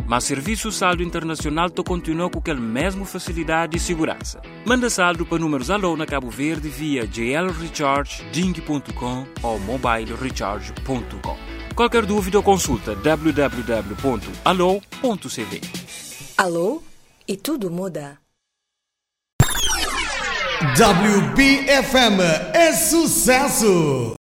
mas Serviço Saldo Internacional continua com aquela mesma facilidade e segurança. Manda saldo para números Allo na Cabo Verde via GL Recharge, Ding.com ou mobilerecharge.com. Qualquer dúvida ou consulta www.allo.cv. Alô? E tudo muda. WBFM é sucesso!